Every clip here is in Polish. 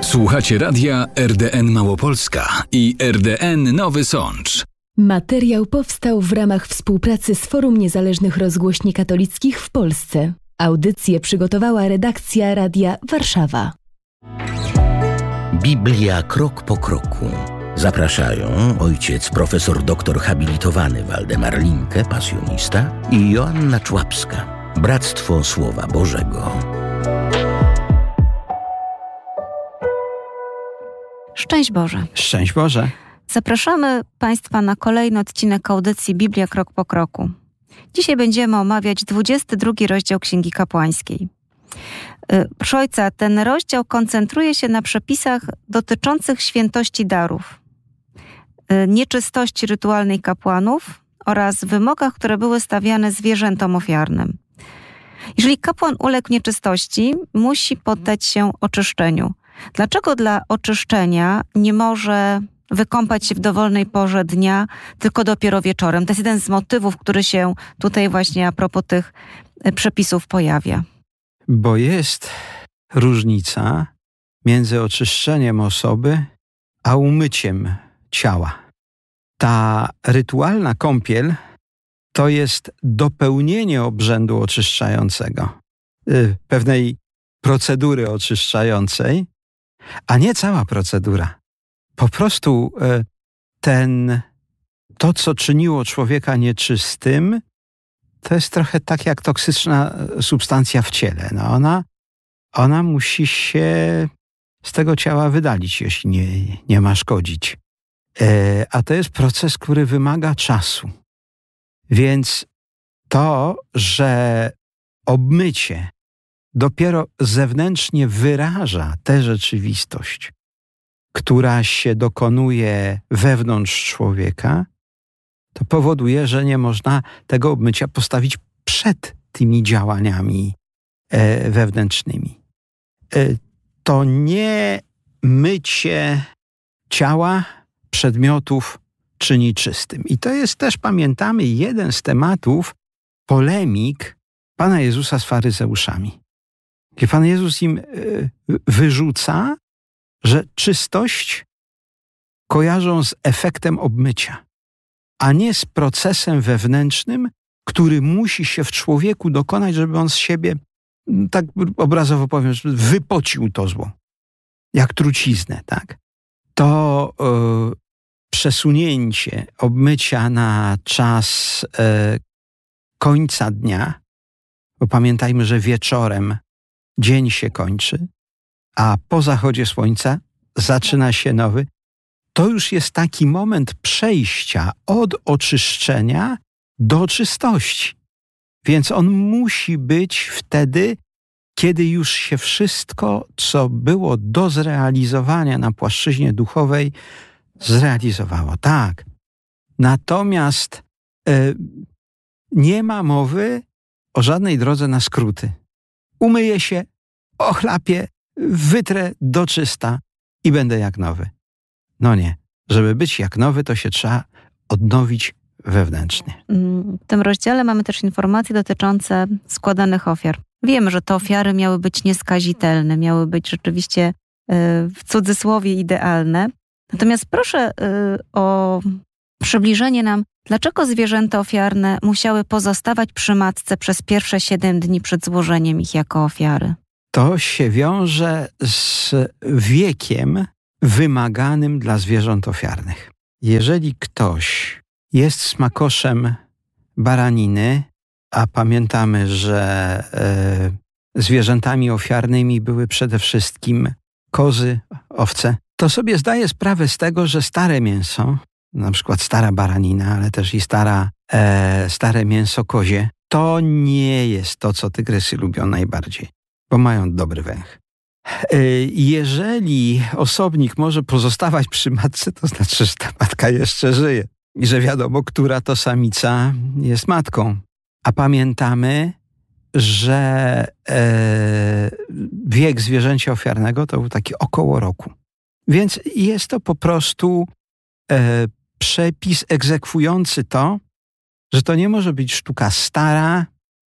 Słuchacie radia RDN Małopolska i RDN Nowy Sącz. Materiał powstał w ramach współpracy z Forum Niezależnych Rozgłośni Katolickich w Polsce. Audycję przygotowała redakcja Radia Warszawa. Biblia krok po kroku. Zapraszają ojciec profesor doktor habilitowany Waldemar Linke, pasjonista, i Joanna Człapska, Bractwo Słowa Bożego. Szczęść Boże. Szczęść Boże. Zapraszamy Państwa na kolejny odcinek audycji Biblia krok po kroku. Dzisiaj będziemy omawiać 22 rozdział Księgi Kapłańskiej. Proszę ojca, ten rozdział koncentruje się na przepisach dotyczących świętości darów, nieczystości rytualnej kapłanów oraz wymogach, które były stawiane zwierzętom ofiarnym. Jeżeli kapłan uległ nieczystości, musi poddać się oczyszczeniu. Dlaczego dla oczyszczenia nie może wykąpać się w dowolnej porze dnia, tylko dopiero wieczorem? To jest jeden z motywów, który się tutaj właśnie a propos tych przepisów pojawia. Bo jest różnica między oczyszczeniem osoby a umyciem ciała. Ta rytualna kąpiel to jest dopełnienie obrzędu oczyszczającego, pewnej procedury oczyszczającej, a nie cała procedura. Po prostu to, co czyniło człowieka nieczystym, to jest trochę tak jak toksyczna substancja w ciele. Ona musi się z tego ciała wydalić, jeśli nie ma szkodzić. A to jest proces, który wymaga czasu. Więc to, że obmycie dopiero zewnętrznie wyraża tę rzeczywistość, która się dokonuje wewnątrz człowieka, to powoduje, że nie można tego obmycia postawić przed tymi działaniami wewnętrznymi. To nie mycie ciała, przedmiotów czyni czystym. I to jest też, pamiętamy, jeden z tematów polemik Pana Jezusa z faryzeuszami. Gdzie Pan Jezus im wyrzuca, że czystość kojarzą z efektem obmycia, a nie z procesem wewnętrznym, który musi się w człowieku dokonać, żeby on z siebie, tak obrazowo powiem, wypocił to zło. Jak truciznę, tak? To przesunięcie obmycia na czas końca dnia, bo pamiętajmy, że wieczorem dzień się kończy, a po zachodzie słońca zaczyna się nowy. To już jest taki moment przejścia od oczyszczenia do czystości. Więc on musi być wtedy, kiedy już się wszystko, co było do zrealizowania na płaszczyźnie duchowej, zrealizowało. Tak. Natomiast nie ma mowy o żadnej drodze na skróty. Umyję się, ochlapię, wytrę do czysta i będę jak nowy. No nie. Żeby być jak nowy, to się trzeba odnowić wewnętrznie. W tym rozdziale mamy też informacje dotyczące składanych ofiar. Wiemy, że te ofiary miały być nieskazitelne, miały być rzeczywiście w cudzysłowie idealne. Natomiast proszę o przybliżenie nam, dlaczego zwierzęta ofiarne musiały pozostawać przy matce przez pierwsze 7 dni przed złożeniem ich jako ofiary? To się wiąże z wiekiem wymaganym dla zwierząt ofiarnych. Jeżeli ktoś jest smakoszem baraniny, a pamiętamy, że zwierzętami ofiarnymi były przede wszystkim kozy, owce, to sobie zdaje sprawę z tego, że stare mięso, na przykład stara baranina, ale też i stare mięso kozie, to nie jest to, co tygrysy lubią najbardziej, bo mają dobry węch. Jeżeli osobnik może pozostawać przy matce, to znaczy, że ta matka jeszcze żyje i że wiadomo, która to samica jest matką. A pamiętamy, że wiek zwierzęcia ofiarnego to był taki około roku. Więc jest to po prostu przepis egzekwujący to, że to nie może być sztuka stara,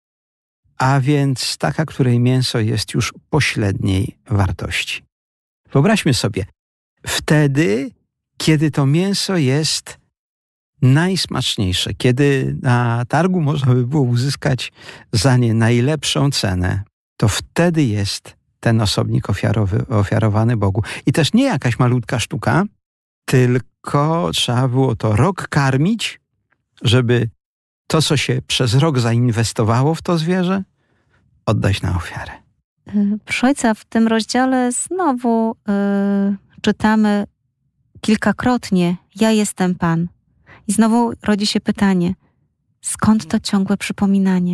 a więc taka, której mięso jest już pośredniej wartości. Wyobraźmy sobie, wtedy, kiedy to mięso jest najsmaczniejsze, kiedy na targu można by było uzyskać za nie najlepszą cenę, to wtedy jest ten osobnik ofiarowany Bogu. I też nie jakaś malutka sztuka, tylko trzeba było to rok karmić, żeby to, co się przez rok zainwestowało w to zwierzę, oddać na ofiarę. Proszę ojca, w tym rozdziale znowu czytamy kilkakrotnie: ja jestem Pan. I znowu rodzi się pytanie, skąd to ciągłe przypominanie?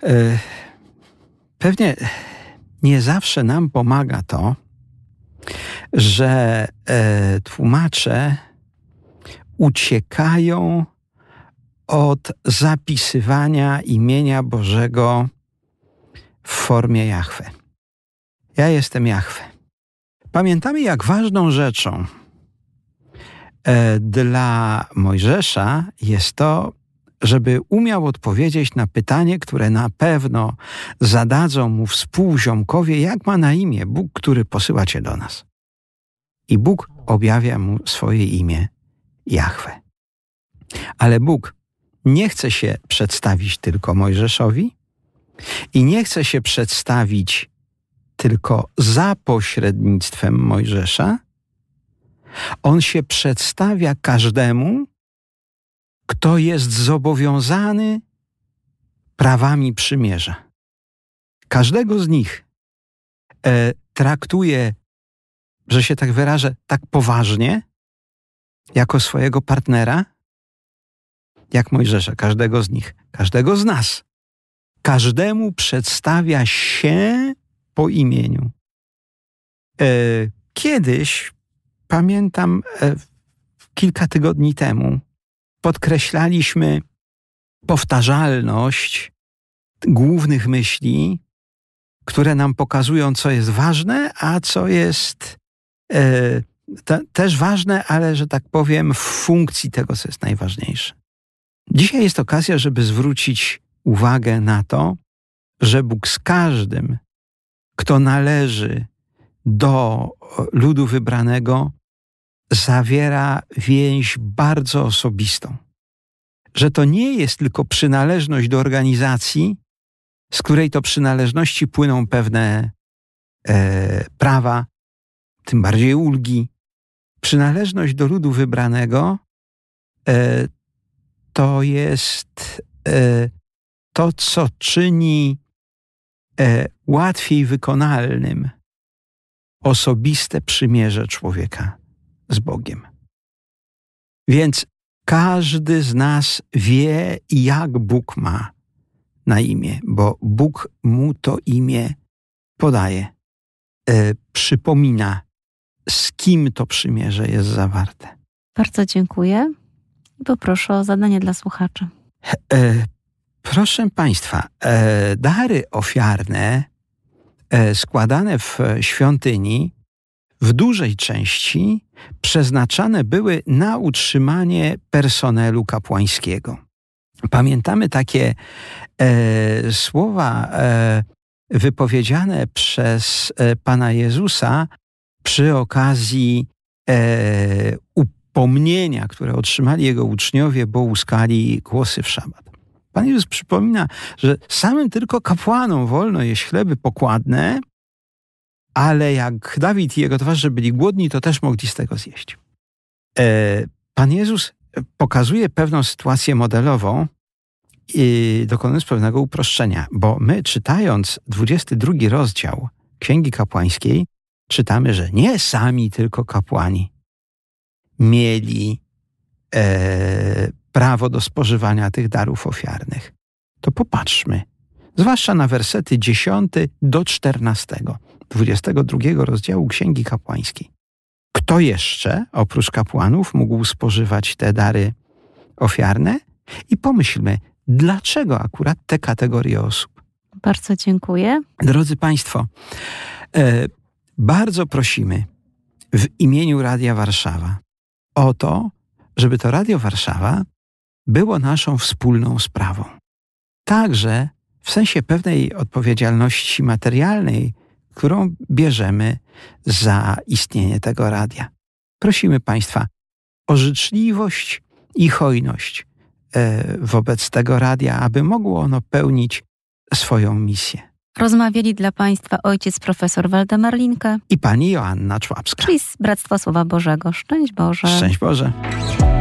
Pewnie nie zawsze nam pomaga to, że tłumacze uciekają od zapisywania imienia Bożego w formie Jahwe. Ja jestem Jahwe. Pamiętamy, jak ważną rzeczą dla Mojżesza jest to, żeby umiał odpowiedzieć na pytanie, które na pewno zadadzą mu współziomkowie, jak ma na imię Bóg, który posyła cię do nas. I Bóg objawia mu swoje imię Jahwe. Ale Bóg nie chce się przedstawić tylko Mojżeszowi i nie chce się przedstawić tylko za pośrednictwem Mojżesza. On się przedstawia każdemu, kto jest zobowiązany prawami przymierza. Każdego z nich traktuje, że się tak wyrażę, tak poważnie, jako swojego partnera, jak Mojżesza, każdego z nich, każdego z nas. Każdemu przedstawia się po imieniu. Kiedyś, pamiętam, kilka tygodni temu, podkreślaliśmy powtarzalność głównych myśli, które nam pokazują, co jest ważne, a co jest też ważne, ale, że tak powiem, w funkcji tego, co jest najważniejsze. Dzisiaj jest okazja, żeby zwrócić uwagę na to, że Bóg z każdym, kto należy do ludu wybranego, zawiera więź bardzo osobistą. Że to nie jest tylko przynależność do organizacji, z której to przynależności płyną pewne prawa, tym bardziej ulgi. Przynależność do ludu wybranego to jest to, co czyni łatwiej wykonalnym osobiste przymierze człowieka z Bogiem. Więc każdy z nas wie, jak Bóg ma na imię, bo Bóg mu to imię podaje. Przypomina, z kim to przymierze jest zawarte. Bardzo dziękuję. Poproszę o zadanie dla słuchaczy. Proszę Państwa, dary ofiarne składane w świątyni w dużej części przeznaczane były na utrzymanie personelu kapłańskiego. Pamiętamy takie słowa wypowiedziane przez Pana Jezusa przy okazji upomnienia, które otrzymali Jego uczniowie, bo łuskali głosy w szabat. Pan Jezus przypomina, że samym tylko kapłanom wolno jeść chleby pokładne, ale jak Dawid i jego towarzysze byli głodni, to też mogli z tego zjeść. Pan Jezus pokazuje pewną sytuację modelową i dokonując pewnego uproszczenia, bo my, czytając 22 rozdział Księgi Kapłańskiej, czytamy, że nie sami tylko kapłani mieli prawo do spożywania tych darów ofiarnych. To popatrzmy, zwłaszcza na wersety 10 do 14, 22 rozdziału Księgi Kapłańskiej. Kto jeszcze, oprócz kapłanów, mógł spożywać te dary ofiarne? I pomyślmy, dlaczego akurat te kategorie osób? Bardzo dziękuję. Drodzy Państwo, bardzo prosimy w imieniu Radia Warszawa o to, żeby to Radio Warszawa było naszą wspólną sprawą. Także w sensie pewnej odpowiedzialności materialnej, którą bierzemy za istnienie tego radia. Prosimy Państwa o życzliwość i hojność wobec tego radia, aby mogło ono pełnić swoją misję. Rozmawiali dla Państwa ojciec profesor Waldemar Linke I pani Joanna Człapska. czyli z Bractwa Słowa Bożego. Szczęść Boże. Szczęść Boże.